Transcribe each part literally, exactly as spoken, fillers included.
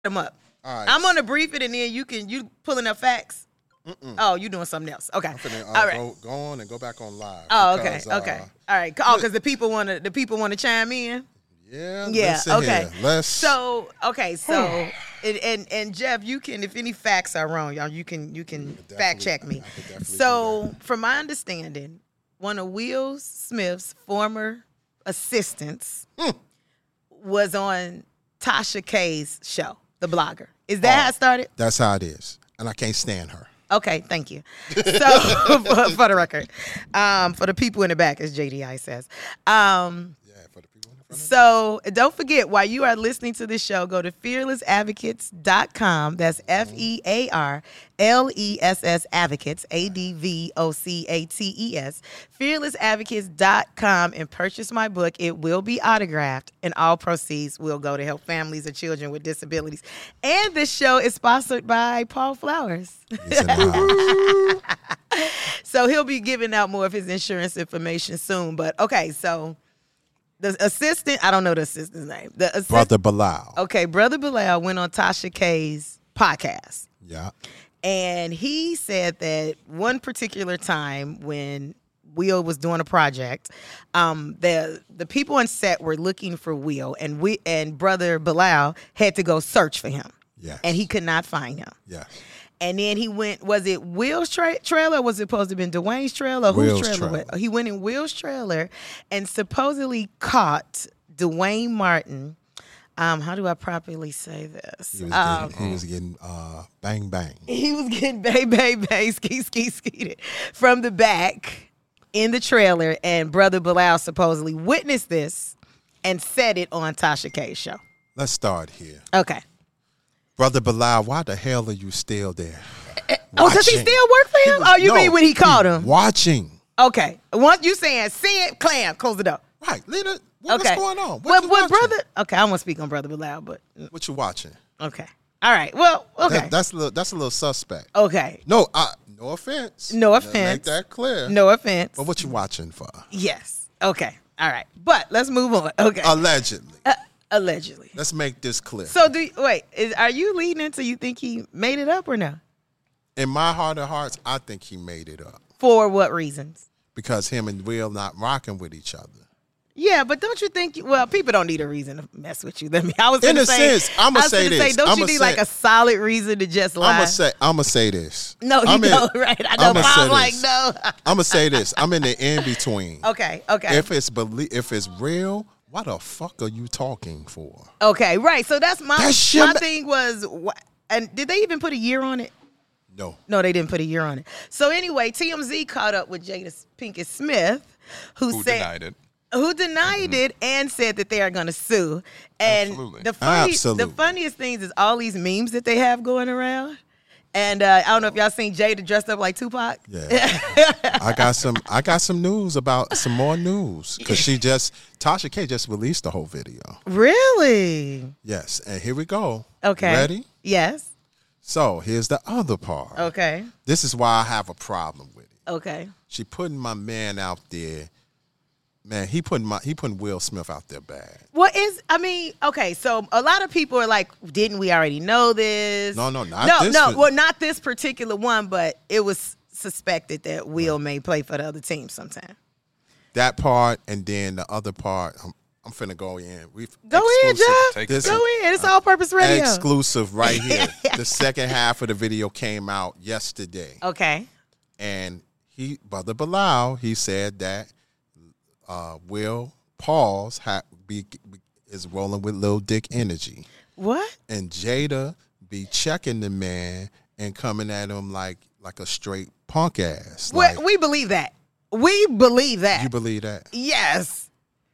them up. All right. I'm gonna brief it, and then you can you pulling up facts. Mm-mm. Oh, you doing something else? Okay. I'm finna, uh, All right. Go, go on and go back on live. Oh, because, okay. Okay. Uh, All right. Oh, because the people want to the people want to chime in. Yeah. Yeah. Listen Okay. Here. Let's. So okay. So and, and and Jeff, you can if any facts are wrong, y'all, you can you can could fact definitely- check me. I could definitely do So from my understanding, one of Will Smith's former assistants Mm. was on Tasha K's show, the blogger. Is that Oh. how it started? That's how it is, and I can't stand her. Okay, thank you. So, for, for the record, um, for the people in the back, as J D I says. Um, Yeah, for the people in the front. so, don't forget, while you are listening to this show, go to fearless advocates dot com. That's F E A R L E S S Advocates, A D V O C A T E S, fearless advocates dot com, and purchase my book. It will be autographed, and all proceeds will go to help families of children with disabilities. And this show is sponsored by Paul Flowers. He's in the house. So he'll be giving out more of his insurance information soon. But okay, so the assistant, I don't know the assistant's name. The assistant, Brother Bilal. Okay, Brother Bilal went on Tasha K's podcast. Yeah. And he said that one particular time when Will was doing a project, um, the the people on set were looking for Will, and we and Brother Bilal had to go search for him. Yes. And he could not find him. Yes. And then he went, was it Will's tra- trailer or was it supposed to have been Dwayne's trailer? Or whose Will's trailer? trailer. was- He went in Will's trailer and supposedly caught Dwayne Martin. Um, how do I properly say this? He was Um, getting, he was getting uh, bang bang. he was getting bang, bang, bang, ski, ski, ski from the back in the trailer. And Brother Bilal supposedly witnessed this and said it on Tasha K's show. Let's start here. Okay. Brother Bilal, why the hell are you still there? Oh, does he Watching. still work for him? was- Oh, you no, mean when he called him? Watching. Okay. Once you saying send, clam, close the door. Right. Leader, what, Okay. what's going on? What, What, you what watching? brother? Okay, I won't speak on Brother Bilal, but What you watching? okay. All right. Well, okay. That, that's a little, that's a little suspect. okay. No, I, no offense. No Let's offense. Make that clear. No offense. But what you watching for? Yes. Okay. All right. But let's move on. Okay. Allegedly. Uh, allegedly. Let's make this clear. So do you, wait, is, are you leading into you think he made it up or no? In my heart of hearts, I think he made it up For what reasons? because him and Will not rocking with each other. Yeah, but don't you think? Well, people don't need a reason to mess with you. Let me. I was In gonna a say, sense, I'ma I was say gonna this. Don't I'ma you need say- like a solid reason to just lie? I'm gonna say I'm gonna say this. no, you I'm in- don't. Right? I know. I'ma But I say was like, this. no. I'm gonna say this. I'm in the in between. okay. Okay. If it's belie- if it's real, why the fuck are you talking for? okay. Right. So that's my That's your my ma- thing was. wh- And did they even put a year on it? No. No, they didn't put a year on it. So anyway, T M Z caught up with Jada Pinkett Smith, who, Who said denied it? who denied it and said that they are going to sue. And Absolutely. the funny, Absolutely. the funniest things is all these memes that they have going around. And uh, I don't know if y'all seen Jada dressed up like Tupac. Yeah. I got some I got some news about some more news because she just Tasha K just released the whole video. Really? Yes, and here we go. Okay. Ready? Yes. So here's the other part. Okay. This is why I have a problem with it. Okay. She putting my man out there. Man, he putting my he putting Will Smith out there bad. What is? I mean, okay. So a lot of people are like, "Didn't we already know this?" No, no, not no, this no. one. Well, not this particular one, but it was suspected that Will may play for the other team sometime. That part and then the other part. I'm I'm finna go in. We Go in, Jeff. Take This Go is in. It's all-purpose radio. exclusive right here. The second half of the video came out yesterday, Okay. and he Brother Bilal he said that uh, Will Pauls ha- be, be is rolling with Lil Dick energy, What? and Jada be checking the man and coming at him like like a straight punk ass. We, Like, we believe that. We believe that. you believe that? yes.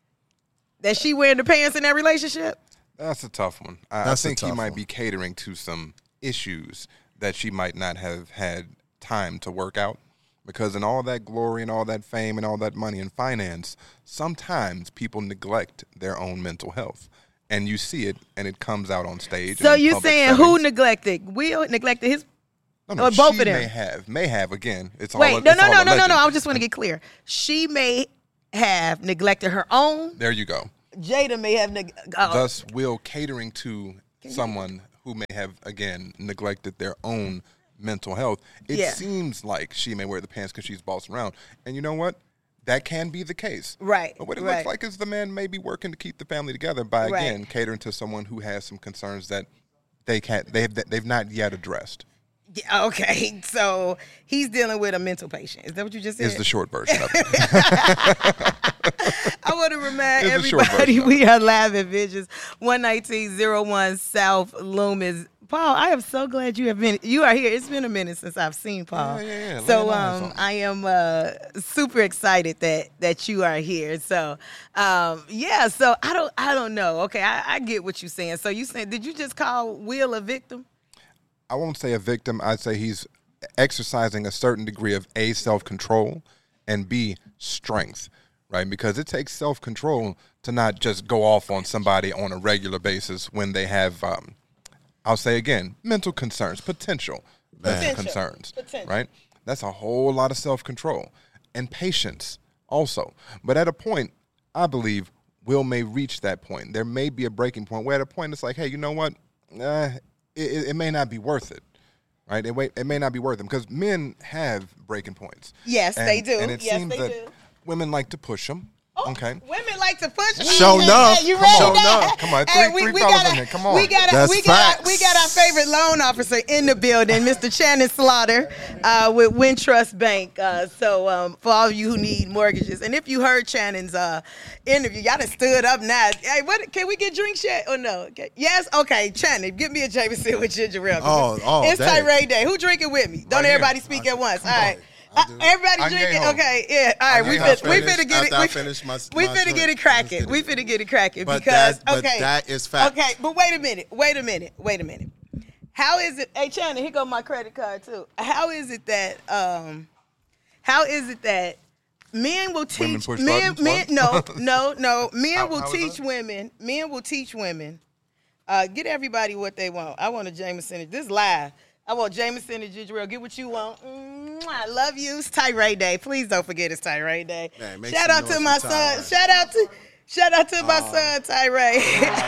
That she wearing the pants in that relationship? That's a tough one. I, I That's a think he tough might one. be catering to some issues that she might not have had time to work out. Because in all that glory and all that fame and all that money and finance, sometimes people neglect their own mental health. And you see it, and it comes out on stage. So and in you public saying who settings. neglected? Will neglected his? No, no, or both she of them? may have. May have, again. It's all, Wait, no, it's no, all no, no, no, alleged. no. I just want to get clear. She may have neglected her own. There you go. Jada may have. Neg- oh, Thus, Will catering to someone who may have, again, neglected their own mental health. It Yeah. seems like she may wear the pants because she's bossing around. And you know what? That can be the case. Right. But what it right. looks like is the man may be working to keep the family together by, Right. again, catering to someone who has some concerns that they can't, they've, they've not yet addressed. Yeah, okay, so he's dealing with a mental patient. Is that what you just said? Is the short version of it. I want to remind It's the short everybody version of we are live at Visions, one nineteen oh one South Loomis. Paul, I am so glad you have been. You are here. It's been a minute since I've seen Paul. Yeah, yeah, yeah. So Lay eyes um, on me. I am uh, super excited that that you are here. So um, yeah. So I don't I don't know. Okay, I, I get what you're saying. So you saying did you just call Will a victim? I won't say a victim. I'd say he's exercising a certain degree of A, self-control, and B, strength, right? Because it takes self-control to not just go off on somebody on a regular basis when they have, um, I'll say again, mental concerns, potential mental Potential. concerns, Potential. right? That's a whole lot of self-control and patience also. But at a point, I believe Will may reach that point. There may be a breaking point where at a point it's like, hey, you know what? Uh, It, it may not be worth it, right? It, may- it may not be worth it because men have breaking points. Yes, And- they do. And it Yes, seems they that do. women like to push them. Oh, Okay. Women like to push. Show Hey, enough. hey, you Come ready on. now? Show enough. Come on, Hey, three- we, three we fellas got in a- here. Come on. We got, a, That's we, got our, facts. we got our favorite loan officer in the building, Mister Channing Slaughter, uh, with Wintrust Bank. Uh, so um, for all of you who need mortgages, and if you heard Channon's uh, interview, y'all done stood up now. Hey, what? Can we get drinks yet or no? Okay. Yes. Okay. Channing, give me a Jameson with ginger ale. Oh, oh, It's dang. Tirade Day. Who drinking with me? Don't Right here. everybody speak at once. All Come right. on. Uh, I do. everybody I drinking. get Okay. Yeah. All right. I We get fit, home. we Finish- finna get it. after I We, finish my- we my finna get drink. it cracking. Let's We get it. finna get it cracking But because that- but okay. that is fact. Okay, but wait a minute. Wait a minute. Wait a minute. How is it? Hey, Channing, here go my credit card too. How is it that um, how is it that men will Women teach push men? buttons, Men, no, what? no, no. Men How- will how is teach that? women. Men will teach women. Uh, get everybody what they want. I want a Jameson. This is live. I want Jameson and ginger ale. Get what you want. Mwah, I love you. It's Tirade Day. Please don't forget it's Tirade Day. Man, make Shout some out to noise my for son. Tirade. Shout out to shout out to my son Tirade.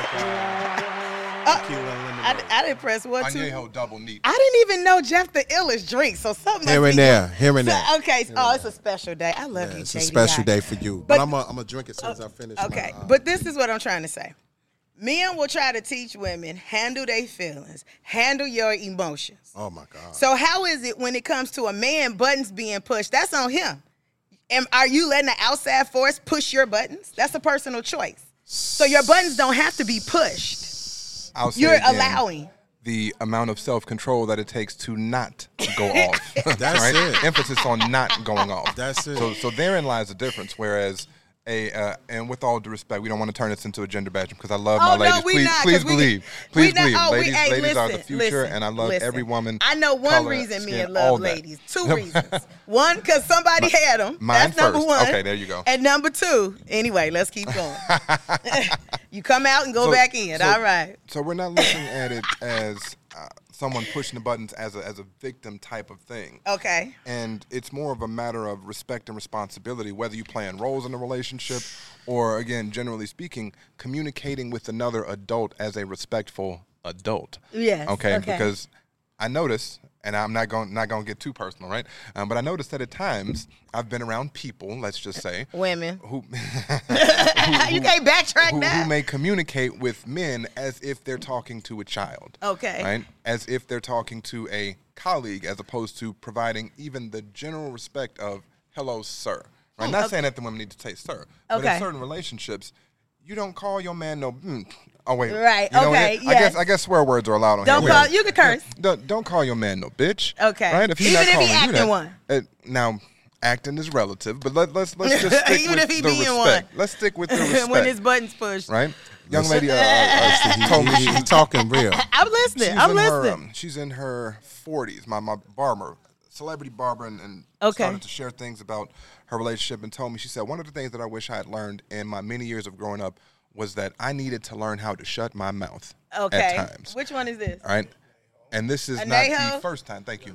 I, I didn't press one, two. Añejo double neat. I didn't even know Jeff the Illest drinks, so something Here must and be there, going- here and So- there. Okay, oh, it's a special day. I love Yeah, you, it's a J D I. special day for you. But, But- I'm going to drink it as soon as I finish. Okay, my, uh, but this is what I'm trying to say. Men will try to teach women handle their feelings, handle your emotions. oh, my God. So how is it when it comes to a man buttons being pushed? That's on him. And are you letting the outside force push your buttons? That's a personal choice. So your buttons don't have to be pushed. I'll say You're again, allowing. the amount of self-control that it takes to not go off. That's right? it. Emphasis on not going off. That's it. So, so therein lies the difference. Whereas, a uh, and with all due respect, we don't want to turn this into a gender badge because I love Oh, my ladies. no, we please, not, please 'cause we- believe. we Please not- believe. oh, we- ladies, hey, ladies are the listen, future, listen, and I love listen. every woman. I know one color, reason skin, men all love that. ladies. Two reasons. One, because somebody had them. mine That's number first. one. Okay, there you go. And number two, anyway, let's keep going. You come out and go So- back in. so- All right. So we're not looking at it as uh, someone pushing the buttons as a, as a victim type of thing. Okay. And it's more of a matter of respect and responsibility, whether you playing roles in a relationship or, again, generally speaking, communicating with another adult as a respectful adult. Yes, Okay. okay. Because I notice, and I'm not going not going to get too personal, right? Um, but I noticed that at times I've been around people, let's just say, Women. who You can't backtrack who, now. who may communicate with men as if they're talking to a child. Okay. Right? As if they're talking to a colleague as opposed to providing even the general respect of, hello, sir. Right? Not saying that the women need to say sir. But Okay. in certain relationships, you don't call your man no, mm. Oh, wait. Right, You know, okay, I guess yes. I guess swear words are allowed on Don't here. call. Wait. You can curse. Don't, don't call your man no bitch. Okay. Right? If he's Even not if he calling you acting that, one. uh, now, acting is relative, but let, let's let's just stick Even with if he the being respect. one. Let's stick with the respect. When his buttons pushed. Right? Young Listen. lady uh, uh, he, told me he, she, he talking real. I'm listening. she's I'm in listening. her um, she's in her forties. My my barber, celebrity barber, and, and Okay. started to share things about her relationship and told me, she said, one of the things that I wish I had learned in my many years of growing up was that I needed to learn how to shut my mouth Okay. at times. Which one is this? All right. And this is not Añejo? the first time. Thank you.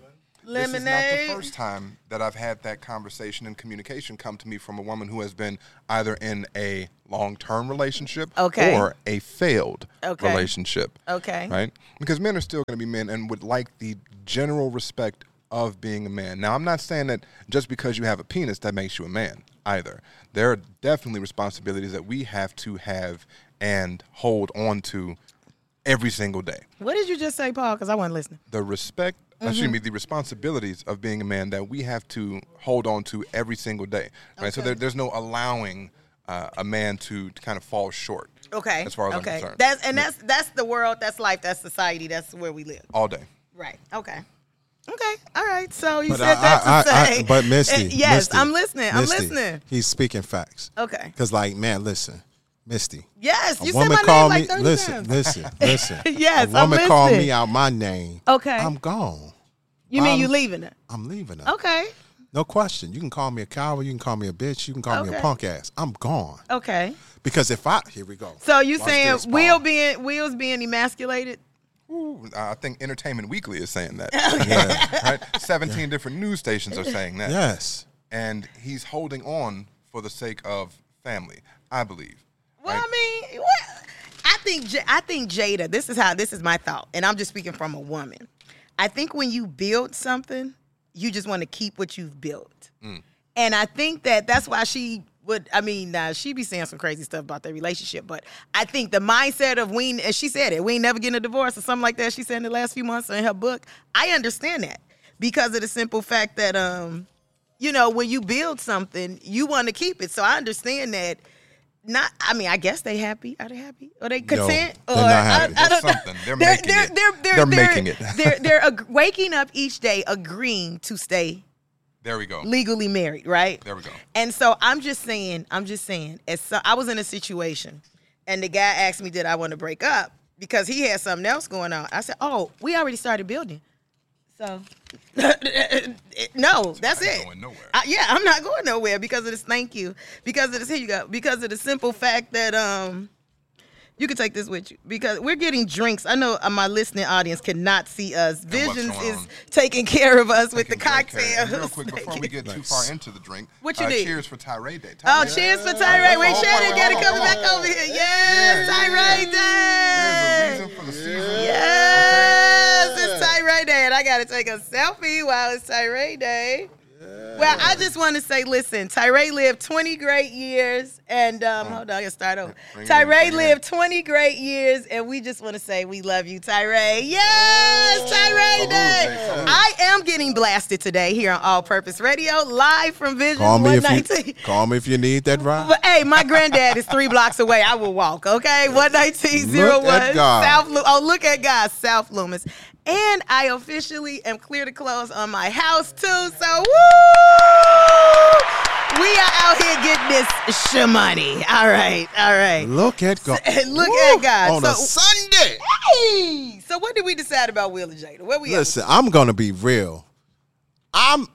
This is not Lemonade. the first time that I've had that conversation and communication come to me from a woman who has been either in a long-term relationship Okay. or a failed Okay. relationship. Okay. Right? Because men are still going to be men and would like the general respect of being a man. Now, I'm not saying that just because you have a penis that makes you a man either. There are definitely responsibilities that we have to have and hold on to every single day. What did you just say, Paul? Because I wasn't listening. The respect, Mm-hmm. excuse me, the responsibilities of being a man that we have to hold on to every single day. Right? So Okay. there, there's no allowing uh, a man to, to kind of fall short. Okay. As far as I'm okay. concerned. That's and that's that's the world. That's life. That's society. That's where we live. All day. Right. Okay. Okay. All right. So you But said I- that to I- I- say. I- but Misty, Uh, yes, Misty, I'm listening. I'm Misty, listening. He's speaking facts. Okay. Cause like, man, listen, Misty. Yes. A You said woman my name called like me. thirty Listen, times. listen, listen. Yes, A I'm woman called listening. me out my name. Okay. I'm gone. You mean I'm- you leaving it? I'm leaving her. Okay. No question. You can call me a coward. You can call me a bitch. You can call me Okay. a punk ass. I'm gone. Okay. Because if I here we go. So you Watch saying this, Will Paul. being Will's being emasculated? Ooh, I think Entertainment Weekly is saying that. Yeah. Right? seventeen different news stations are saying that. Yes. And he's holding on for the sake of family, I believe. Well, right? I mean, what? I think J- I think Jada. This is how this is my thought, and I'm just speaking from a woman. I think when you build something, you just want to keep what you've built, Mm. and I think that that's why she would. I mean, uh, she be saying some crazy stuff about their relationship, but I think the mindset of we, as she said it, we ain't never getting a divorce or something like that. She said in the last few months in her book. I understand that because of the simple fact that, um, you know, when you build something, you want to keep it. So I understand that. Not, I mean, I guess they happy. Are they happy? Are they content? they're or not happy. I, I don't There's know. something. They're making they're, it. They're, they're, They're they're- making it. they're they're ag- waking up each day agreeing to stay There we go. legally married, right? There we go. And so I'm just saying, I'm just saying, as so, I was in a situation, and the guy asked me, did I want to break up because he had something else going on. I said, oh, we already started building. So, no, that's I ain't it. going nowhere. I- yeah, I'm not going nowhere because of this. Thank you. Because of this. Here you go. Because of the simple fact that um, you can take this with you because we're getting drinks. I know uh, my listening audience cannot see us. what's Visions going is on? taking care of us with the Taking great care. cocktails. And real quick, before we get too Nice. far into the drink, What you uh, need? cheers for Tyree Day. Oh, Tyree cheers for Day. Tyree. Wait, Oh, Shannon wait, got to hold come on, back hold on. over here. Yeah, Yes, yeah, Tyree There's a Day. reason for the season. Yes, it's Tyree Day, and I got to take a selfie while it's Tyree Day. Well, I just want to say, listen, Tyree lived twenty great years, and um, hold on, I gotta start over. Bring it in, Tyree bring it in. lived twenty great years, and we just want to say we love you, Tyree. Yes, Tyree Salute, Day. Jay, salute. I am getting blasted today here on All Purpose Radio, live from Vision Call me if one nineteen. you call me if you need that ride. But hey, my granddad is three blocks away. I will walk, okay? one nineteen oh Look at one God. South Lu- Oh, look at God, South Loomis. And I officially am clear to close on my house too. So woo! We are out here getting this shmoney. All right, all right. Look at God. Look Woo! at God. On a So- Sunday. Hey! So what did we decide about Will and Jada? Where we at? Listen, I'm gonna be real. I'm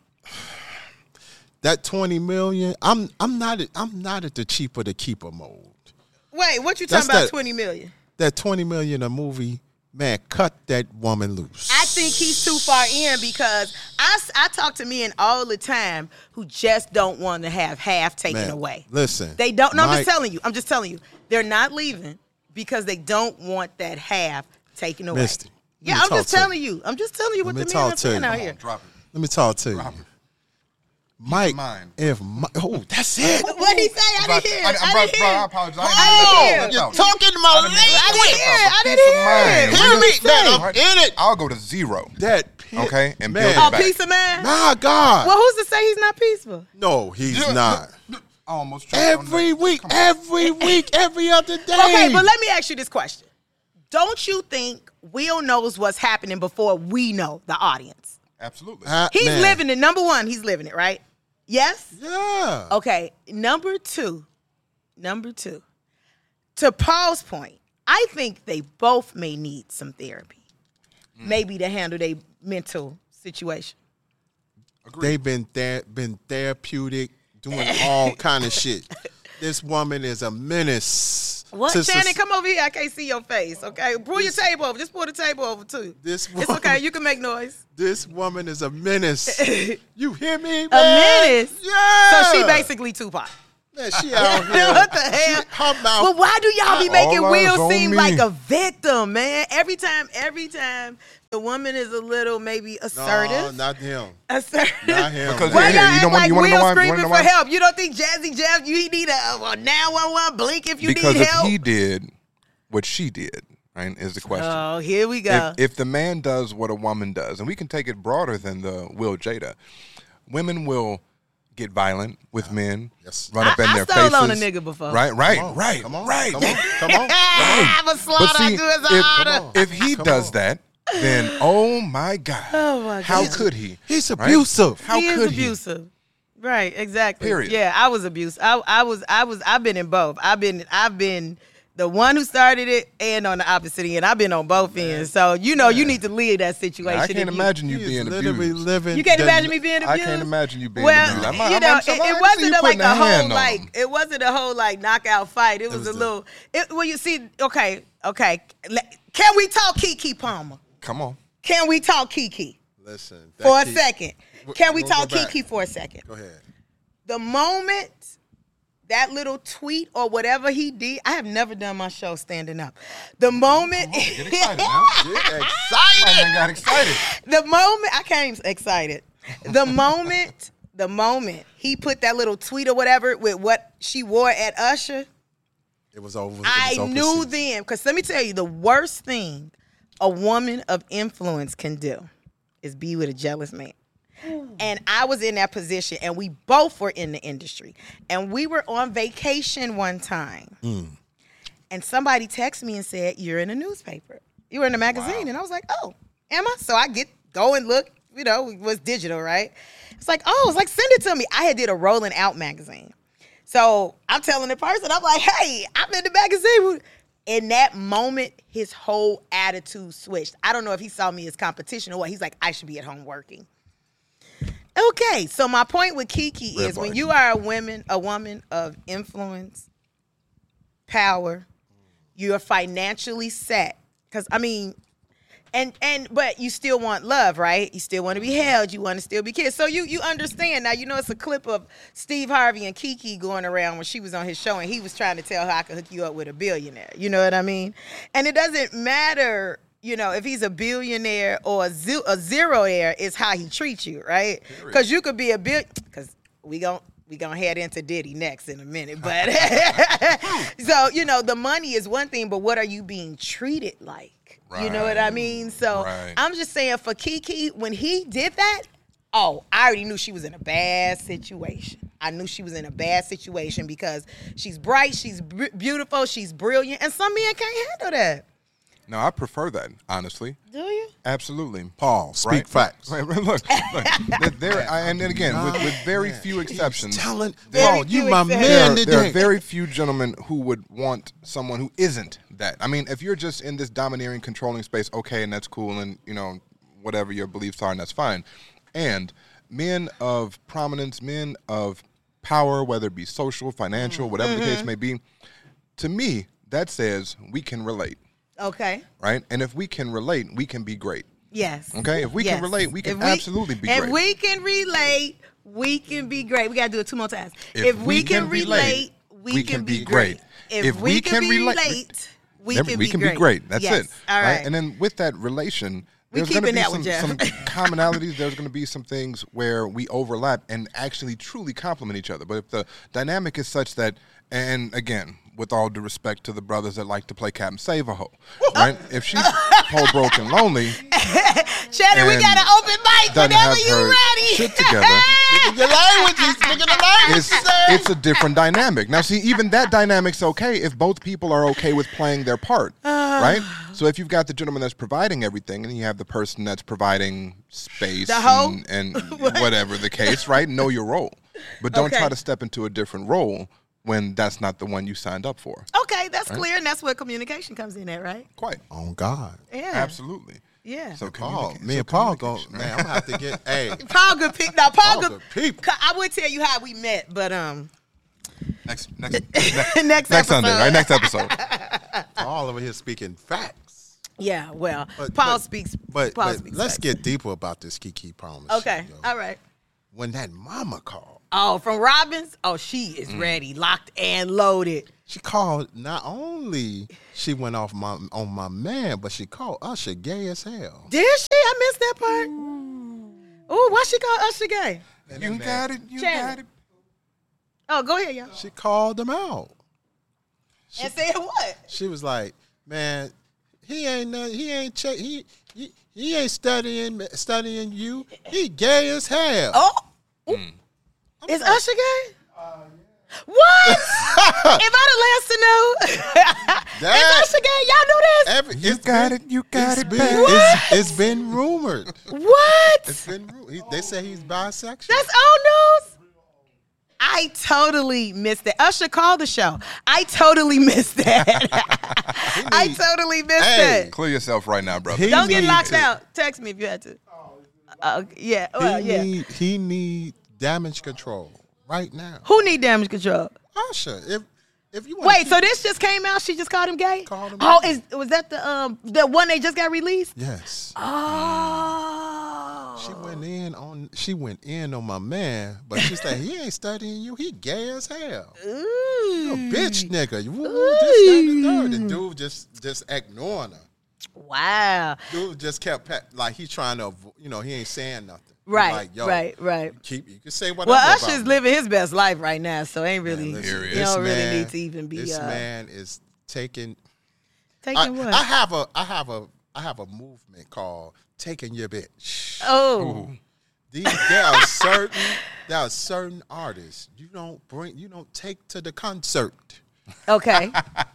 that twenty million. I'm I'm not at, I'm not at the cheaper to keeper mode. Wait, what you That's talking about? that- Twenty million. That twenty million a movie, man, cut that woman loose. I think he's too far in because I, s- I talk to men all the time who just don't want to have half taken Man, away. Listen, They don't. No, I'm Mike- just telling you. I'm just telling you. They're not leaving because they don't want that half taken away. Misty, let Yeah, me I'm talk just to telling you. you. I'm just telling you what Let the me men talk are to saying you. out Come here. on, drop it. Let me talk to you, Drop it. Mike. mind. If Mi- oh, that's it. What he say? I Bro, didn't hear. I, it. I, I bro, didn't bro, I hear. it. apologize. Oh, I didn't you're mean to talking my I didn't mean to- I didn't hear. it. I Peace didn't of hear. mind. it. Hear What me, he say? that I'm in it. I'll go to zero. That pit, Okay, and man. build Oh, it back. peace of mind. My God. Well, who's to say he's not peaceful? no, he's Yeah, not. I almost choked on Every that. week, Come on. every week, every other day. Okay, but let me ask you this question. Don't you think Will knows what's happening before we know, the audience? Absolutely. Ah, He's man. living it. Number one, he's living it, right? Yes? Yeah. Okay. Number two, number two, to Paul's point, I think they both may need some therapy, maybe to handle their mental situation. Agreed. They've been ther- been therapeutic, doing all kind of shit. This woman is a menace. What, to Shannon? sus- Come over here. I can't see your face. Okay, pull your table over. Just pull the table over too. This It's woman, okay. You can make noise. This woman is a menace. You hear me, man? A menace. Yeah. So she basically Tupac. Man, she out here. What the hell? She, her mouth. But why do y'all be All making eyes Will on seem me. like a victim, man? Every time, every time the woman is a little maybe assertive. No, not him. assertive. Not him. Because Why Here, y'all you know act what- like you wanna know Will why- you wanna screaming know for why? help? You don't think Jazzy Jeff, you need a, a nine one one blink if you Because need if help? he did what she did, right, is the question. Oh, here we go. If, if the man does what a woman does, and we can take it broader than the Will Jada, women will get violent with men, Yes. run up I- in I their stole faces. on a nigga before. Right, right, Come on, right, come on, right. Come on, come on. I'm a But slaughter see, to his if, honor. if he Come does on. that, then oh my God, Oh, my how God. could he? He's Right? abusive. How he is could abusive. Right, exactly. Period. Yeah, I was abusive. I, I was, I was, I've been in both. I've been, I've been the one who started it, and on the opposite end. I've been on both ends. So you know, you need to leave that he? situation. I if can't you- imagine you He is being literally abused. living. You can't the- imagine me being I abused. can't imagine you being Well, abused. I'm, I'm, you I'm, know, I'm, it, sorry, I it can see wasn't you a, like putting a whole hand on like him. it wasn't a whole like knockout fight. It was, was a the- little. It, well, you see, okay, okay. Le- Can we talk Keke Palmer? Come on. Can we talk Keke Listen. that for a key- second? We'll- Can we we'll go talk back. Keke for a second? Go ahead. The moment that little tweet or whatever he did, I have never done my show standing up. The moment, Get excited now. Get Man, excited. I got excited. the moment I came excited. The moment, the moment he put that little tweet or whatever with what she wore at Usher, It was over. It was I over knew season. then. Because let me tell you, the worst thing a woman of influence can do is be with a jealous man. And I was in that position, and we both were in the industry. And we were on vacation one time. And somebody texted me and said, "You're in a newspaper. You were in a magazine." And I was like, "Oh, am I?" So I get, go and look, you know, it was digital, right? It's like, oh, it's like, send it to me. I had did a Rolling Out magazine. So I'm telling the person, I'm like, "Hey, I'm in the magazine." In that moment, his whole attitude switched. I don't know if he saw me as competition or what. He's like, "I should be at home working." Okay, so my point with Keke Red is bar. when you are a woman, a woman of influence, power, you're financially set. Because I mean, and and but you still want love, right? You still want to be held. You want to still be kissed. So you you understand now. You know, it's a clip of Steve Harvey and Keke going around when she was on his show, and he was trying to tell her, "I could hook you up with a billionaire." You know what I mean? And it doesn't matter. You know, if he's a billionaire or a, zo- a zeroaire, it's how he treats you, right? Because you could be a bill. Because we gon' we gonna head into Diddy next in a minute, but so you know, the money is one thing, but what are you being treated like? You know what I Right. mean? So Right. I'm just saying, for Keke, when he did that, oh, I already knew she was in a bad situation. I knew she was in a bad situation because she's bright, she's br- beautiful, she's brilliant, and some men can't handle that. No, I prefer that, honestly. Do you? Absolutely. Paul, speak Right? facts. Right, right, look, look. There- there- I- and then again, with, with very few exceptions, Telling Very Paul, you few my exceptions. there, man are, there are today. very few gentlemen who would want someone who isn't that. I mean, if you're just in this domineering, controlling space, okay, and that's cool, and you know, whatever your beliefs are, and that's fine. And men of prominence, men of power, whether it be social, financial, whatever the case may be, to me, that says we can relate, Okay. right? And if we can relate, we can be great. Yes. Okay? If we Yes. can relate, we can If we- absolutely be If great. we can relate, we can be great. We gotta do it two more times. If, we, can relate, we, can, be great. If, we can relate, we Then can we be can great. be great. That's Yes. it. All right. And then with that relation, We there's going to keeping be that some, one, Jeff. some commonalities. There's going to be some things where we overlap and actually truly complement each other. But if the dynamic is such that, and again, with all due respect to the brothers that like to play Captain Save-A-Ho, right? If she's whole broken lonely, Shannon, we and got an open mic doesn't whenever have you her ready. shit together, Your language is speaking the language. it's, it's a different dynamic. Now, see, even that dynamic's okay if both people are okay with playing their part, right? So if you've got the gentleman that's providing everything and you have the person that's providing space The hoe? and, and whatever the case, right? Know your role. But don't Okay. try to step into a different role when that's not the one you signed up for. Okay, that's clear, and that's where communication comes in at, right? Quite. On God. Yeah. Absolutely. Yeah. So Paul, communica- me so and Paul go, communication, man, right? I'm gonna have to get, hey, Paul good people. Now, Paul Paul good good people. I would tell you how we met, but um, Next, next, next, Next next Sunday, episode. right? Next episode. All over here speaking facts. Yeah, well, But- Paul but- speaks. But, Paul but speaks let's facts. get deeper about this Keke Palmer Okay, shit, yo. all right. When that mama called, Oh, from Robbins? Oh, she is ready, locked and loaded. she called. Not only she went off my on my man, but she called Usher gay as hell. Did she? I missed that part. Ooh, why she call Usher gay? You got it. You Shannon. got it. Oh, go ahead, y'all. She called him out. And said what? She was like, "Man, he ain't nothing, he ain't check he, he he ain't studying studying you. He gay as hell." Oh, is Usher gay? What? If I'd have last to know, That- is Usher gay? Y'all knew this? Every, You it's got been- it. You got it's it, been, babe. it's, it's been rumored. What? It's been ru- he, they say he's bisexual. That's old news. I totally missed it. Usher called the show. I totally missed that. I need- totally missed Hey. that. Clear yourself right now, brother. He Don't get need locked to- out. Text me if you had to. Uh, yeah. He Well, yeah. need he need damage control right now. Who need damage control? Usher, if if you wanna Wait, keep- so this just came out? She just called him gay? Called him oh, gay. is was that the um the one they just got released? yes. Oh. She went in on she went in on my man, but she said he ain't studying you. He gay as hell. You a Ooh. bitch nigga. You woo, woo, this, that, and the third. The dude just just ignoring her. Wow. Dude just kept pat, like he's trying to, avo- you know, he ain't saying nothing. He's Right. like, yo, right. Right. Keep you can say whatever. Well, about Usher's me. living his best life right now, so ain't really. Man, Here he you is. this don't really man- need to even be This uh, man is taking. taking I, what? I have a I have a I have a movement called taking your bitch. oh. These, there are certain there are certain artists you don't bring you don't take to the concert. Okay.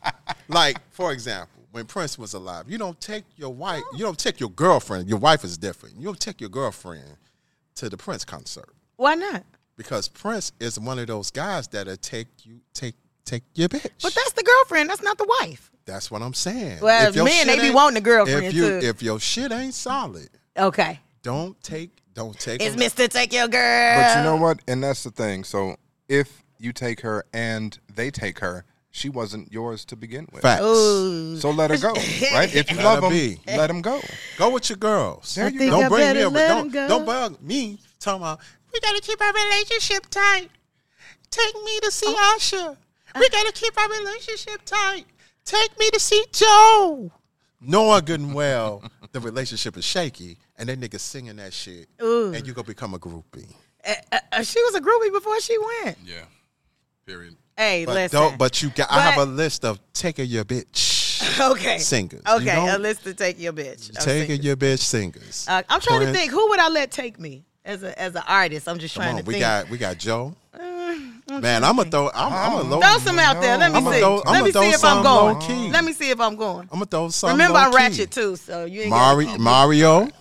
Like for example, when Prince was alive, you don't take your wife, you don't take your girlfriend. Your wife is different. You don't take your girlfriend to the Prince concert Why not? because Prince is one of those guys that'll take you take take your bitch. But that's the girlfriend. That's not the wife. That's what I'm saying. Well, If your men, they shit be ain't- wanting a girlfriend, if you, too. If your shit ain't solid, Okay. don't take don't take. It's them. Mister Take Your Girl. But you know what? And that's the thing. So if you take her and they take her, she wasn't yours to begin with. Facts. Ooh. So let her go, right? If you Let love her them, be. let them go. Go with your girls. There I you think go. I Don't bring me better over. let 'em Don't go. don't bug me. Talking about we gotta keep our relationship tight. Take me to see Oh. Usher. We gotta keep our relationship tight. Take me to see Joe. Knowing good and well the relationship is shaky, and that nigga singing that shit, Ooh. and you gonna become a groupie. Uh, uh, uh, she was a groupie before she went. Yeah. Period. Hey, But listen. don't. But you got. I have But- a list of taking your bitch okay. singers. You Okay, a don't- list to take your bitch. I'm taking singing. your bitch singers. Uh, I'm trying to Prince. think. Who would I let take me as a as an artist? I'm just Come trying on, to we think. got we got Joe. Uh, I'm Man, trying I'm to gonna throw. I'm, I'm gonna Oh, throw. Throw some out there. Let me I'ma see. throw- Let I'ma me throw see if some I'm going. low-key. Let me see if I'm going. I'm gonna throw some. Remember, I'm low-key. ratchet too, so you ain't Mari- got Mario. You know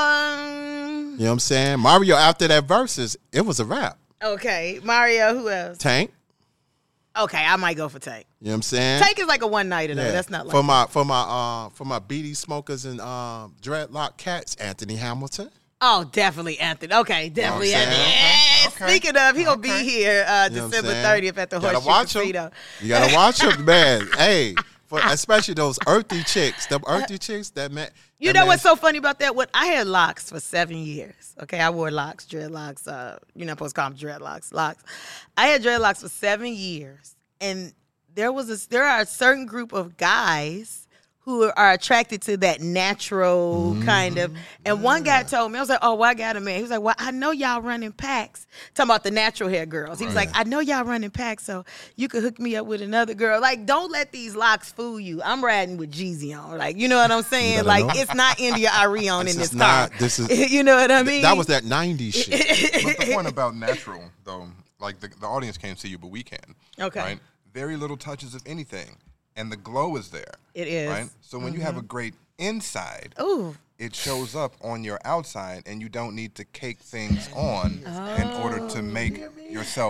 Um. what I'm saying? Mario after that verses, it was a rap. Okay, Mario. Who else? Tank. Okay, I might go for Tank. You know what I'm saying? Tank is like a one nighter though. Yeah. That's not like for my for my uh for my B D smokers and um dreadlock cats. Anthony Hamilton. Oh, definitely Anthony. Okay, definitely You know what I'm Anthony. saying? Yeah, Okay. Speaking of, he'll be here uh, You know what I'm December saying? thirtieth at the You gotta Horseshoe watch 'em. Casino. You gotta watch him, man. Hey, for especially those earthy chicks, them earthy chicks that man. You that know man- what's so funny about that? What I had locks for seven years. Okay, I wore locks, dreadlocks. Uh, you're not supposed to call them dreadlocks, locks. I had dreadlocks for seven years, and there was a there are a certain group of guys who are attracted to that natural kind of. And one guy told me, I was like, "Oh, well, I got a man." He was like, "Well, I know y'all running packs." Talking about the natural hair girls. He was like, "I know y'all running packs, so you could hook me up with another girl." Like, don't let these locks fool you. I'm riding with Jeezy on. Like, you know what I'm saying? better Like, know. it's not India Arie on This in is this car. not- this is- you know what I mean? That was that nineties shit. But the point about natural, though, like the, the audience can't see you, but we can. Okay. Right? Very little touches of anything, and the glow is there. It is. Right? So when you have a great inside, Ooh. it shows up on your outside, and you don't need to cake things on in order to make yourself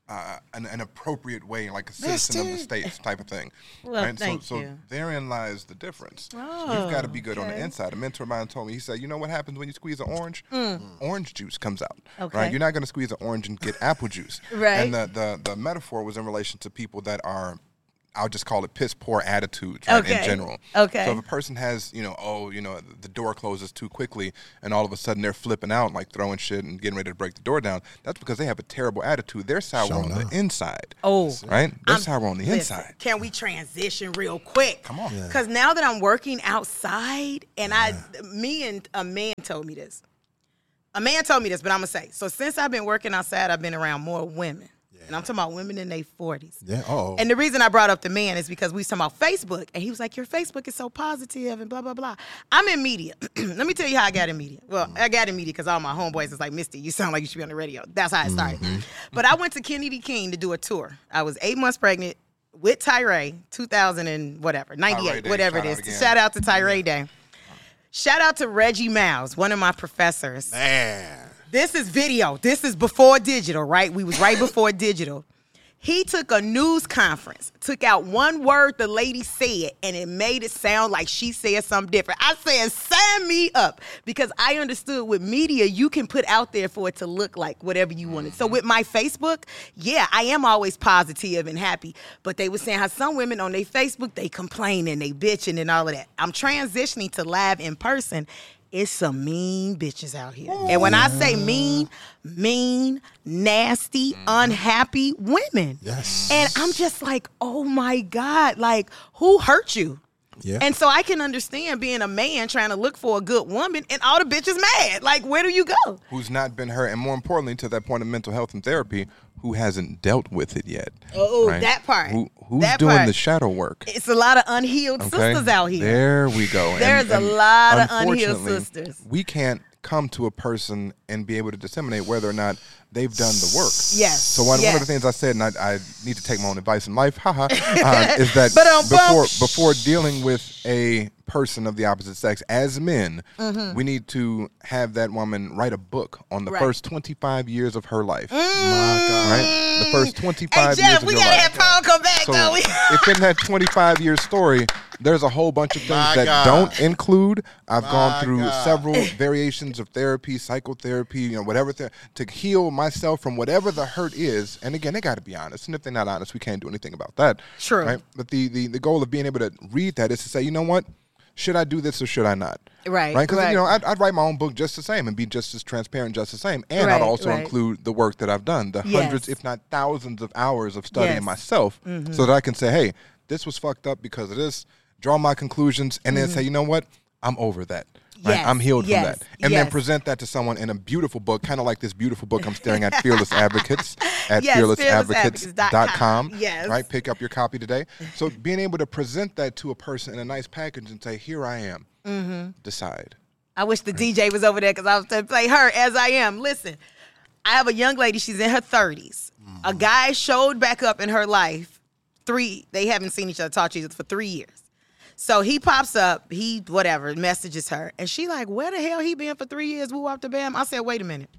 uh, an, an appropriate way, like a citizen of the states type of thing. Well, right? thank so, you. so therein lies the difference. Oh, You've got to be good on the okay. inside. A mentor of mine told me, he said, you know what happens when you squeeze an orange? Mm. Orange juice comes out. Okay. Right? You're not going to squeeze an orange and get apple juice. Right. And the, the, the metaphor was in relation to people that are, I'll just call it piss poor attitudes, right, Okay. in general. Okay. So if a person has, you know, oh, you know, the door closes too quickly and all of a sudden they're flipping out, like throwing shit and getting ready to break the door down, that's because they have a terrible attitude. They're sour Sure on enough. the inside. Oh. Right? They're I'm- sour on the Listen, inside. can we transition real quick? Come on. Yeah. Because now that I'm working outside, and I, me and a man told me this. A man told me this, but I'm going to say. So since I've been working outside, I've been around more women. And I'm talking about women in their forties. Yeah. Oh. And the reason I brought up the man is because we was talking about Facebook, and he was like, your Facebook is so positive and blah, blah, blah. I'm in media. Let me tell you how I got in media. Well, I got in media because all my homeboys is like, Misty, you sound like you should be on the radio. That's how it started. Mm-hmm. But I went to Kennedy King to do a tour. I was eight months pregnant with Tyree, two thousand and whatever, ninety-eight, Day, whatever it shout is. out again. Shout out to Tyree Day. Shout out to Reggie Miles, one of my professors. Man. This is video. This is before digital, right? We was right before digital. He took a news conference, took out one word the lady said, and it made it sound like she said something different. I said, sign me up, because I understood with media, you can put out there for it to look like whatever you wanted. So with my Facebook, yeah, I am always positive and happy, but they were saying how some women on their Facebook, they complaining, they bitching and all of that. I'm transitioning to live in person. It's some mean bitches out here. And when I say mean, mean, nasty, unhappy women. Yes. And I'm just like, oh my God, like, who hurt you? Yeah. And so I can understand being a man trying to look for a good woman and all the bitches mad. Like, where do you go? Who's not been hurt, and more importantly, to that point of mental health and therapy, who hasn't dealt with it yet. Oh, right? that part. Who, who's That doing part. the shadow work? It's a lot of unhealed Okay? sisters out here. There we go. And- There's a and lot of unhealed unfortunately, sisters. We can't come to a person and be able to disseminate whether or not they've done the work. Yes. So one, yes. one of the things I said, and I, I need to take my own advice in life, haha, uh, is that But, um, before bum. before dealing with a person of the opposite sex, as men, we need to have that woman write a book on the Right. first twenty-five years of her life. My God. Right? The first Hey, twenty-five years Jeff, of we your gotta life. have Paul come back, So though. if in that twenty-five year story, there's a whole bunch of things My that God. don't include. I've My gone through God. several variations of therapy, psychotherapy, you know, whatever, th- to heal myself from whatever the hurt is. And again, they got to be honest. And if they're not honest, we can't do anything about that. True. Right? But the, the, the goal of being able to read that is to say, you know what? Should I do this or should I not? Right, Right? Because, right. you know, I'd, I'd write my own book just the same and be just as transparent, just the same. And Right, I'd also right. include the work that I've done, the Yes. hundreds, if not thousands of hours of studying Yes. myself so that I can say, hey, this was fucked up because of this, draw my conclusions, and then say, you know what? I'm over that. Right? Yes, I'm healed yes, from that. And then yes. present that to someone in a beautiful book, kind of like this beautiful book I'm staring at, Fearless Advocates, at Yes, fearless fearless advocates advocates dot dot com. com. Yes. Right? Pick up your copy today. So being able to present that to a person in a nice package and say, here I am. Mm-hmm. Decide. I wish the D J was over there because I was going to play her as I am. Listen, I have a young lady. She's in her thirties. Mm-hmm. A guy showed back up in her life. Three, they haven't seen each other, talked to each other for three years. So he pops up, he, whatever, messages her. And she like, where the hell he been for three years? Woo up to bam. I said, wait a minute.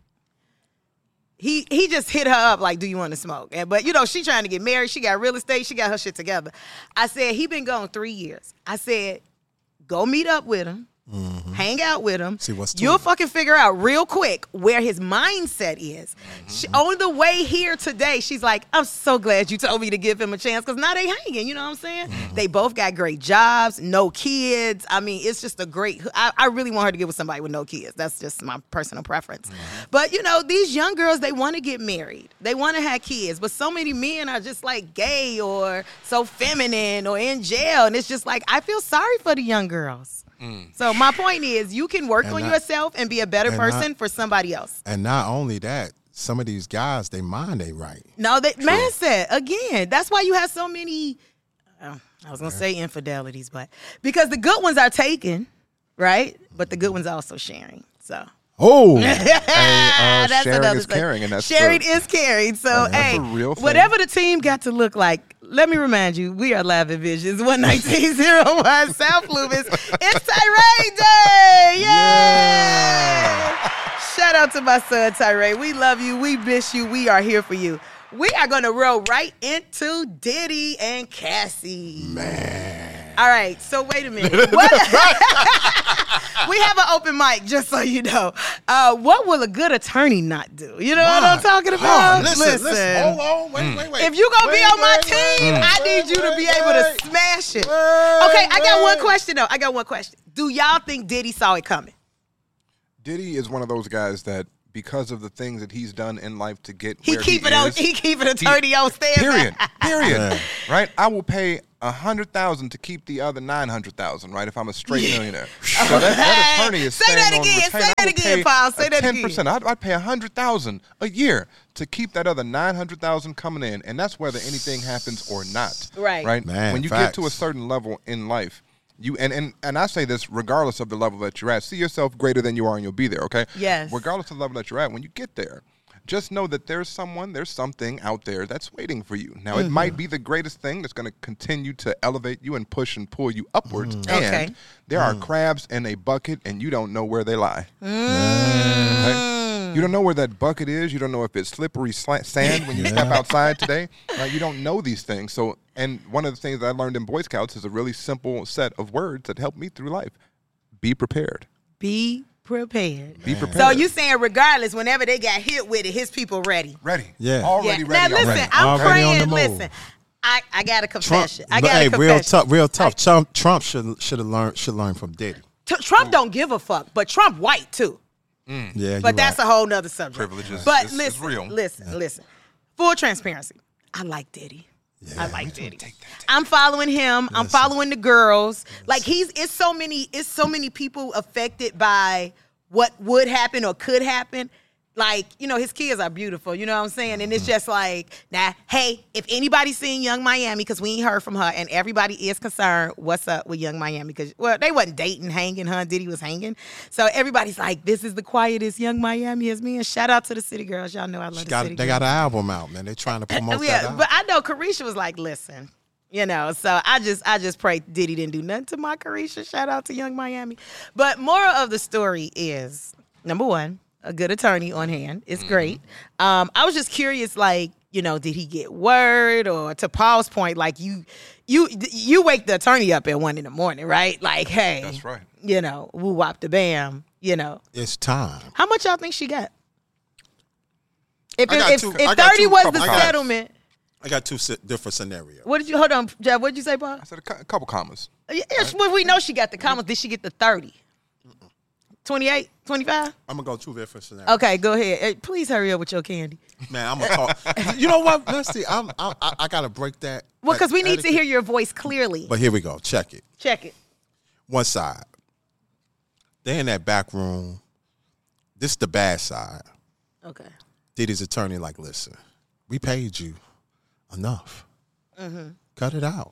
He he just hit her up like, do you want to smoke? And, but, you know, she trying to get married. She got real estate. She got her shit together. I said, he been gone three years. I said, go meet up with him. Mm-hmm. Hang out with him. See what's to You'll it. fucking figure out real quick where his mindset is. Mm-hmm. She, on the way here today, she's like, I'm so glad you told me to give him a chance because now they hanging. You know what I'm saying? Mm-hmm. They both got great jobs, no kids. I mean, it's just a great. I, I really want her to get with somebody with no kids. That's just my personal preference. Mm-hmm. But you know, these young girls, they want to get married. They want to have kids. But so many men are just like gay or so feminine or in jail, and it's just like I feel sorry for the young girls. So my point is, you can work And on not- yourself and be a better and person not- for somebody else. And not only that, some of these guys, they mind they right. No, that man said again. That's why you have so many. Uh, I was gonna say infidelities, but because the good ones are taken, right? But the good ones are also sharing. So Oh, Hey, uh, that's sharing another is thing. caring, and that's sharing the- is caring. So That's hey, a real thing. whatever the team got to look like. Let me remind you, we are Live at Visions, one nineteen oh one South Loomis. It's Tyree Day! Yay! Shout out to my son, Tyree. We love you. We miss you. We are here for you. we are going to roll right into Diddy and Cassie. Man. All right, so wait a minute. What, we have an open mic, just so you know. Uh, what will a good attorney not do? You know what I'm talking about? Oh, listen, listen, hold on, wait, wait, wait. If you're going to be Wait, on my wait, team, wait, I wait, need you to wait, be wait, able wait. to smash it. Wait, Okay, I got one wait. question, though. I got one question. Do y'all think Diddy saw it coming? Diddy is one of those guys that, because of the things that he's done in life to get He where keep he it on. is, He keep it attorney on stand. period, period. Yeah. Right? I will pay a hundred thousand to keep the other nine hundred thousand. Right? If I'm a straight millionaire, so that, that attorney is Say staying that on again. retainer. Say I that will again, pay Paul. Say a that ten again. percent. I'd, I'd pay a hundred thousand a year to keep that other nine hundred thousand coming in, and that's whether anything happens or not. Right. Right. Man, when you facts. get to a certain level in life. You and, and and I say this regardless of the level that you're at. See yourself greater than you are, and you'll be there. Okay. Yes. Regardless of the level that you're at, when you get there, just know that there's someone, there's something out there that's waiting for you. Now, Mm-hmm. it might be the greatest thing that's going to continue to elevate you and push and pull you upwards. And Okay. there are crabs in a bucket, and you don't know where they lie. Mm. Okay? You don't know where that bucket is. You don't know if it's slippery sla- sand when you step outside today. Right? You don't know these things. So, and one of the things that I learned in Boy Scouts is a really simple set of words that help me through life. Be prepared. Be prepared. Be prepared. So you saying regardless, whenever they got hit with it, his people ready. ready? Yeah. Already Yeah. ready. Now listen, already. I'm Already on the praying. move. Listen, I, I got a Trump, confession. I but, got hey, a confession. real tough, real tough. Trump, Trump should should have learned should learn from Diddy. T- Trump don't give a fuck, but Trump white too. Yeah, But that's right. a whole nother subject. Privilege is- But is- is listen, real. listen, listen. Full transparency. I like Diddy. I like Diddy. I'm following him. I'm following the girls. Like he's it's so many it's so many people affected by what would happen or could happen. Like, you know, his kids are beautiful, you know what I'm saying? And it's just like, now, hey, if anybody's seen Young Miami, because we ain't heard from her, and everybody is concerned, what's up with Young Miami? Because, well, they wasn't dating, hanging, huh? Diddy was hanging. So everybody's like, this is the quietest Young Miami has been. Shout out to the City Girls. Y'all know I love She the got, City they Girls. got an album out, man. They're trying to promote that Yeah, album. but I know Carisha was like, listen, you know, so I just I just pray Diddy didn't do nothing to my Carisha. Shout out to Young Miami. But moral of the story is, number one, a good attorney on hand is great. Um, I was just curious, like, you know, did he get word? Or to Paul's point, like you you you wake the attorney up at one in the morning, right? Like, hey, That's right. you know, woo wop the bam, you know. It's time. How much y'all think she got? If, I it, got if, two- if I got thirty two was the couple comments. settlement, I got two si- different scenarios. what did you, hold on, Jeff, what did you say, Paul? I said a, cou- a couple commas. Yeah, well, we know she got the commas. Did she get the thirty? twenty-eight, twenty-five? I'm gonna go two different scenarios. Okay, go ahead. Hey, please hurry up with your candy. Man, I'm gonna talk. You know what? Let's see. I'm, I'm, I, I gotta break that. Well, that because we need to etiquette. hear your voice clearly. But here we go. Check it. Check it. One side. They in that back room. This is the bad side. Okay. Diddy's attorney like, listen, we paid you enough. Mm-hmm. Cut it out.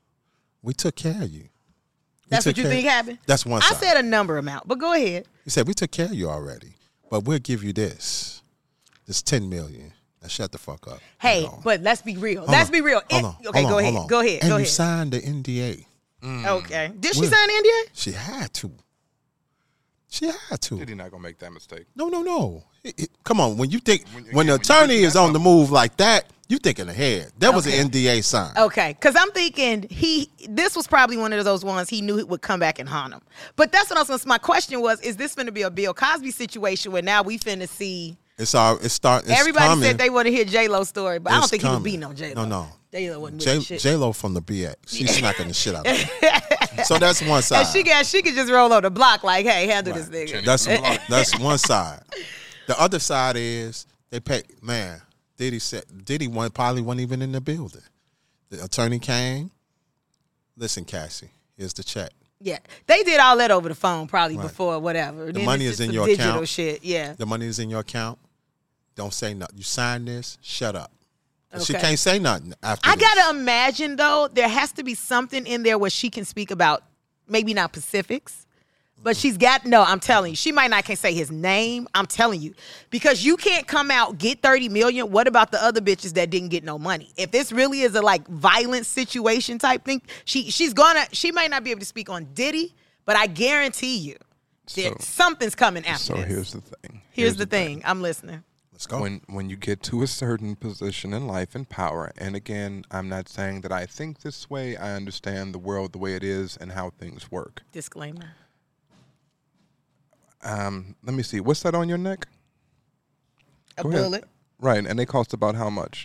We took care of you. We That's took what you care- think happened? That's one I side. said a number amount, but go ahead. He said, we took care of you already, but we'll give you this. This ten million. Now shut the fuck up. Hey, Hold on. but let's be real. Hold let's on. be real. Hold It- on. okay, Hold go on. ahead. Hold on. Go ahead. And go you ahead. signed the N D A. Okay. Did she Well- sign the N D A? She had to. She had to. Diddy not gonna make that mistake. No, no, no. It- it- come on. When you think, When- when, again, the when you attorney get is that on the level. move like that, you thinking ahead. That was an Okay. N D A sign. Okay, because I'm thinking he. This was probably one of those ones he knew it would come back and haunt him. But that's what I was. Gonna, my question was: is this going to be a Bill Cosby situation where now we finna see? It's all. It's start. It's Everybody coming. said they want to hear J Lo story, but I don't It's think he would coming. be no J Lo. No, no. J Lo wasn't with J that shit. J Lo from the B X. She's smacking the shit out of him. So that's one side. And she got she could just roll on the block like, hey, handle this Right. nigga. That's that's one side. The other side is they pay. Man, Diddy said Diddy one probably wasn't even in the building. The attorney came. Listen, Cassie, here's the check. Yeah, they did all that over the phone probably Right. before whatever. Then money it's is just in some your digital account. shit. Yeah. The money is in your account. Don't say nothing. You sign this. Shut up. And She Okay. can't say nothing after. I this. gotta imagine though, there has to be something in there where she can speak about maybe not Pacifics, but she's got no. I'm telling you, she might not can say his name. I'm telling you, because you can't come out get thirty million. What about the other bitches that didn't get no money? If this really is a like violent situation type thing, she she's gonna she might not be able to speak on Diddy, but I guarantee you, that So- something's coming after So this. here's the thing. Here's the thing. I'm listening. Let's go. When when you get to a certain position in life and power, and again, I'm not saying that I think this way. I understand the world the way it is and how things work. Disclaimer. Um, let me see. What's that on your neck? A Go ahead. bullet. Right, and they cost about how much?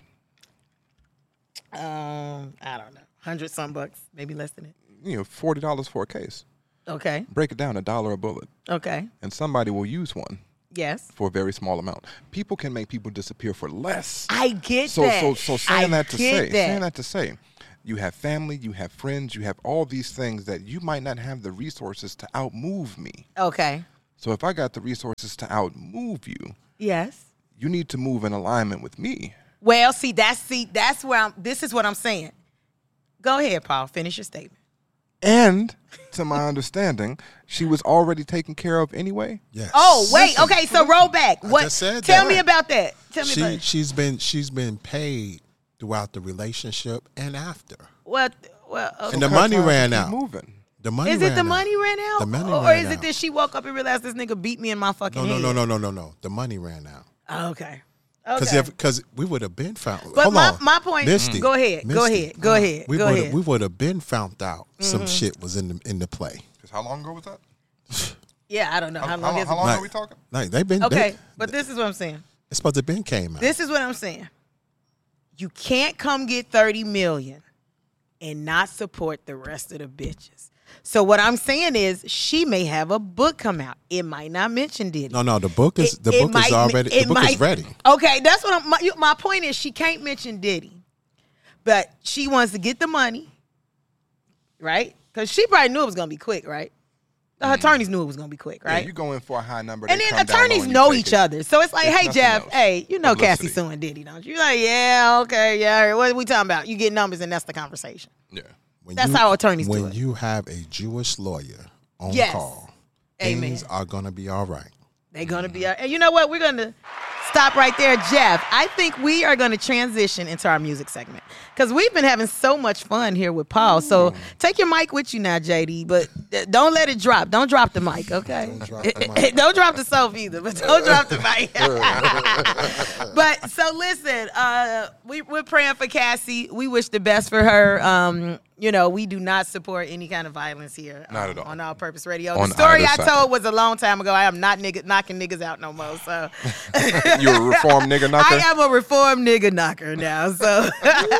Um, I don't know. Hundred some bucks, maybe less than it. You know, forty dollars for a case. Okay. Break it down, a dollar a bullet, Okay. and somebody will use one Yes. for a very small amount. People can make people disappear for less. I get So, that. so, so saying I that to get say, that. saying that to say, you have family, you have friends, you have all these things that you might not have the resources to outmove me. Okay. So if I got the resources to outmove you, Yes. you need to move in alignment with me. Well, see, that's see, that's where I'm. This is what I'm saying. Go ahead, Paul. Finish your statement. And to my understanding, she was already taken care of anyway. Yes. Oh, wait. Okay, so roll back. I What? just said Tell that. me about that. Tell me She about it. she's been she's been paid throughout the relationship and after. What? Well, okay. And the money Cut ties ran keep out. Moving. The money Is it ran the out. money ran out? The money or ran is it out. that she woke up and realized this nigga beat me in my fucking No, no, head? no, no, no, no, no. The money ran out. Oh, okay. Because Okay. if because we would have been found. But hold my, on. my point. Misty, Go ahead. Go Misty, ahead. Go ahead. We Go would ahead. we would have been found out some Mm-hmm. shit was in the in the play. Because how long ago was that? Yeah, I don't know how, How, long how, is how it. long Like- are we talking? Like they've been Okay, they- but this is what I'm saying. it's supposed to have been came out. This is what I'm saying. You can't come get thirty million and not support the rest of the bitches. So what I'm saying is she may have a book come out. It might not mention Diddy. no, no. The book is It- the it book might- is already the it book is might- ready. Okay, that's what I'm, my, you- my point is. She can't mention Diddy, but she wants to get the money, right? Because she probably knew it was gonna be quick, right? The attorneys knew it was gonna be quick, Yeah, right? you go in for a high number. And they then come down attorneys on you, know take each it. other, so it's like, It's hey nothing Jeff, else. hey, you know Cassie Publicity. suing Diddy, don't you? You're like, yeah, okay, yeah. What are we talking about? You get numbers, and that's the conversation. Yeah. When That's you- how attorneys do when it. you have a Jewish lawyer on Yes. call, Amen. things are gonna be all right. They're gonna be, and you know what? We're gonna stop right there, Jeff. I think we are gonna transition into our music segment because we've been having so much fun here with Paul. So take your mic with you now, J D, but uh, don't let it drop. Don't drop the mic, okay? Don't drop the mic. Don't drop the soap either, but don't drop the mic. But so listen, uh, we, we're praying for Cassie. We wish the best for her. Um, you know, we do not support any kind of violence here Not um, at all. on All Purpose Radio. On the story either I side. told was a long time ago. I am not nigga, knocking niggas out no more. So You're a reformed nigga knocker? I am a reformed nigga knocker now. So,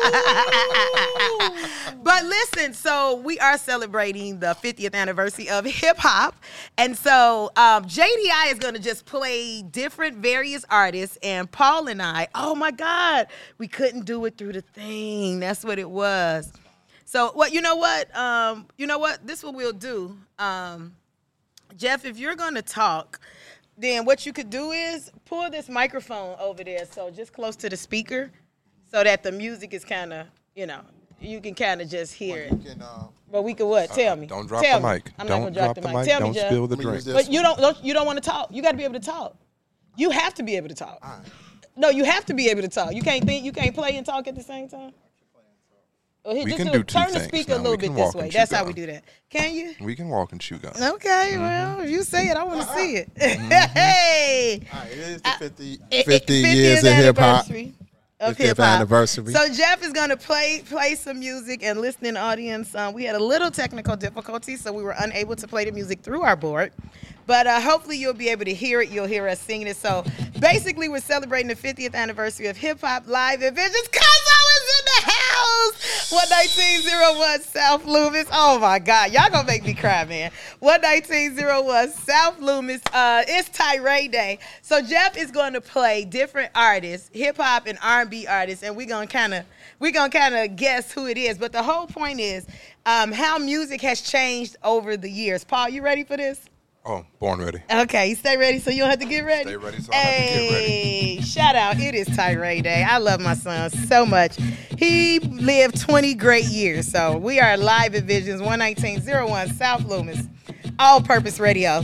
but listen, so we are celebrating the fiftieth anniversary of hip hop, and so um, J D I is going to just play different various artists, and Paul and I, oh my God, we couldn't do it through the thing. That's what it was. So what? You know what? Um, you know what? This is what we'll do. Um, Jeff, if you're going to talk, then what you could do is pull this microphone over there, so just close to the speaker, so that the music is kind of, you know, you can kind of just hear it. But we could what? Tell me. Don't drop Tell the me. mic. I'm don't not gonna drop, the mic. Tell Don't me, Jeff. spill the Let me drink. use this. But you don't, don't you don't want to talk. You got to be able to talk. You have to be able to talk. No, you have to be able to talk. You can't think. You can't play and talk at the same time. Well, here, We just can do, do two turn the things speaker now. a little We bit can this walk way. and That's chew how we gum. do that. Can you? We can walk and chew gum. Okay, well, if you say it, I want to see it. Hey, All right, it is the fifty, It- it- fifty years fiftieth of hip hop. anniversary Of fiftieth hip hop anniversary. So Jeff is gonna play play some music, and listening audience, um, we had a little technical difficulty, so we were unable to play the music through our board. But uh, hopefully you'll be able to hear it. You'll hear us singing it. So basically, we're celebrating the fiftieth anniversary of Hip Hop Live at Visions. Cause I was in the house. one nineteen oh one South Loomis. Oh my God, y'all gonna make me cry, man. one nineteen oh one South Loomis. Uh, it's Tirade Day. So Jeff is going to play different artists, hip hop and R and B artists, and we're gonna kind of we're gonna kind of guess who it is. But the whole point is um, how music has changed over the years. Paul, you ready for this? Oh, born ready. Okay, you stay ready so you don't have to get ready. Stay ready so I don't have to get ready. Hey, shout out. It is Tirade Day. I love my son so much. He lived twenty great years. So we are live at Visions, one nineteen oh one South Loomis, All Purpose Radio.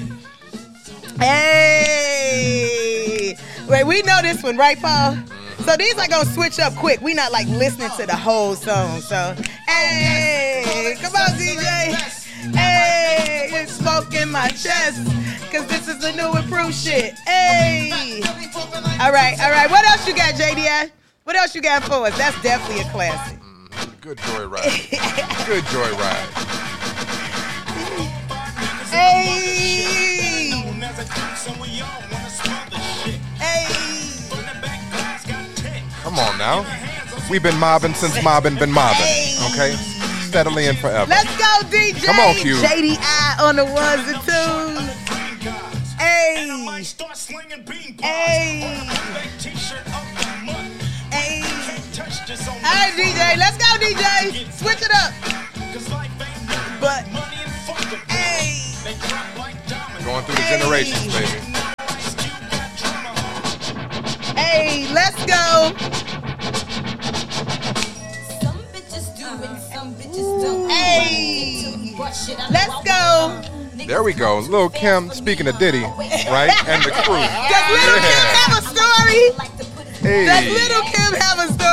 Hey! Wait, we know this one, right, Paul? So these are gonna switch up quick. We not like listening to the whole song. So, hey, come on, D J. Hey, it's smoke in my chest. cause this is the new improved shit. Hey. All right, all right. What else you got, J D I? What else you got for us? That's definitely a classic. Mm, good joyride. Good joyride. Hey. Hey. Come on now. We've been mobbing since mobbing been mobbing. Hey. Okay? Steadily and forever. Let's go, D J. Come on, Q. J D I on the ones and twos. Hey. Hey. Hey. All right, D J. Let's go, D J. Switch it up. But, hey. Going through the generations, baby. Hey, let's go. Hey, let's go. There we go. Lil' Kim, speaking of Diddy, right? And the crew. Does Little Kim have a story? Hey. Does Little Kim have a story?